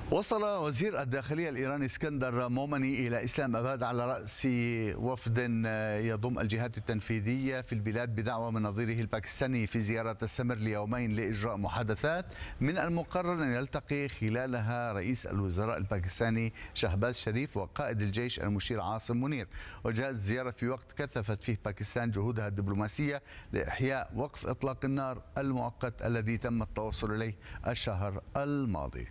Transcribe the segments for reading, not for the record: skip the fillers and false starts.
وصل وزير الداخلية الإيراني اسكندر مومني إلى إسلام أباد على رأس وفد يضم الجهات التنفيذية في البلاد بدعوة من نظيره الباكستاني في زيارة تستمر ليومين لإجراء محادثات من المقرر أن يلتقي خلالها رئيس الوزراء الباكستاني شهباز شريف وقائد الجيش المشير عاصم منير. وجاءت الزيارة في وقت كثفت فيه باكستان جهودها الدبلوماسية لإحياء وقف إطلاق النار المؤقت الذي تم التوصل إليه الشهر الماضي.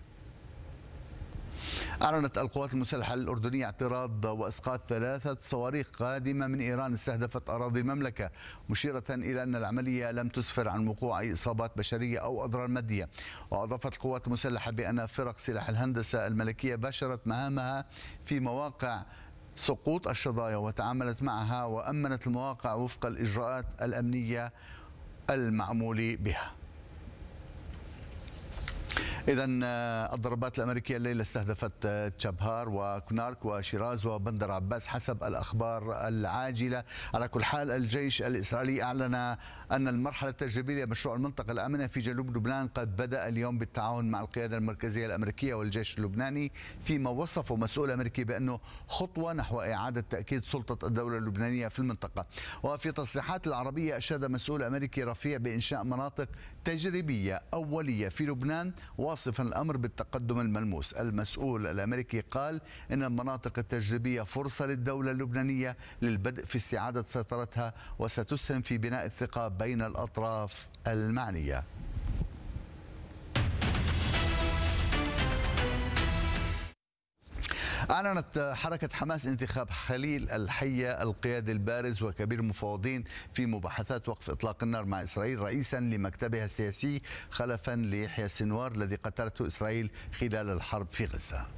أعلنت القوات المسلحة الأردنية اعتراض وإسقاط 3 صواريخ قادمة من إيران استهدفت أراضي المملكة، مشيرة إلى أن العملية لم تسفر عن وقوع أي إصابات بشرية أو أضرار مادية. وأضافت القوات المسلحة بأن فرق سلاح الهندسة الملكية باشرت مهامها في مواقع سقوط الشظايا وتعاملت معها وأمنت المواقع وفق الإجراءات الأمنية المعمول بها. إذن الضربات الأمريكية الليلة استهدفت تشابهار وكونارك وشيراز وبندر عباس حسب الأخبار العاجلة. على كل حال الجيش الإسرائيلي أعلن أن المرحلة التجريبية لمشروع المنطقة الآمنة في جنوب لبنان قد بدأ اليوم بالتعاون مع القيادة المركزية الأمريكية والجيش اللبناني، فيما وصفه مسؤول أمريكي بأنه خطوة نحو إعادة تأكيد سلطة الدولة اللبنانية في المنطقة. وفي تصريحات العربية أشاد مسؤول أمريكي رفيع بإنشاء مناطق تجريبية أولية في لبنان، واصفا الأمر بالتقدم الملموس. المسؤول الأمريكي قال إن المناطق التجريبية فرصة للدولة اللبنانية للبدء في استعادة سيطرتها وستسهم في بناء الثقة بين الأطراف المعنية. أعلنت حركة حماس انتخاب خليل الحية القيادي البارز وكبير المفوضين في مباحثات وقف إطلاق النار مع إسرائيل رئيسا لمكتبها السياسي خلفا ليحيى السنوار الذي قتلته إسرائيل خلال الحرب في غزة.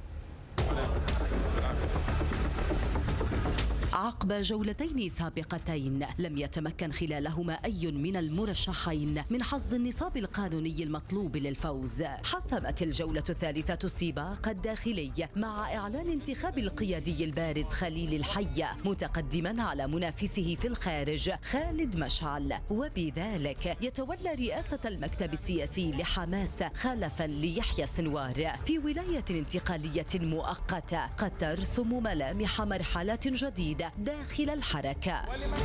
عقب جولتين سابقتين لم يتمكن خلالهما أي من المرشحين من حصد النصاب القانوني المطلوب للفوز. حسمت الجولة الثالثة السباق الداخلي مع إعلان انتخاب القيادي البارز خليل الحية متقدما على منافسه في الخارج خالد مشعل، وبذلك يتولى رئاسة المكتب السياسي لحماس خلفا ليحيى السنوار في ولاية انتقالية مؤقتة قد ترسم ملامح مرحلة جديدة داخل الحركة.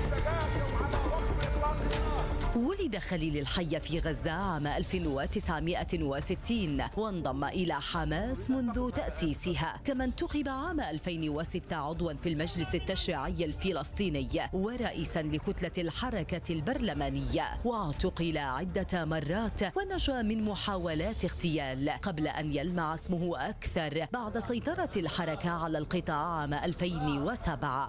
ولد خليل الحية في غزة عام 1960 وانضم إلى حماس منذ تأسيسها، كما انتخب عام 2006 عضوا في المجلس التشريعي الفلسطيني ورئيسا لكتلة الحركة البرلمانية، واعتقل عدة مرات ونجا من محاولات اغتيال قبل أن يلمع اسمه أكثر بعد سيطرة الحركة على القطاع عام 2007.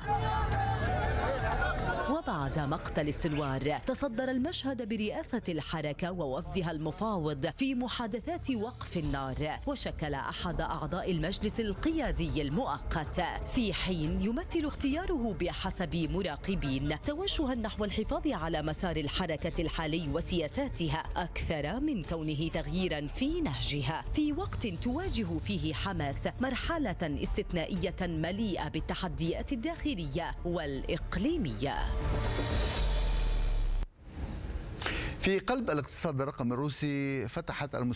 وبعد مقتل السنوار تصدر المشهد برئاسة الحركة ووفدها المفاوض في محادثات وقف النار، وشكل أحد أعضاء المجلس القيادي المؤقت، في حين يمثل اختياره بحسب مراقبين توجها نحو الحفاظ على مسار الحركة الحالي وسياساتها أكثر من كونه تغييرا في نهجها، في وقت تواجه فيه حماس مرحلة استثنائية مليئة بالتحديات الداخلية والإقليمية. في قلب الاقتصاد الرقمي الروسي فتحت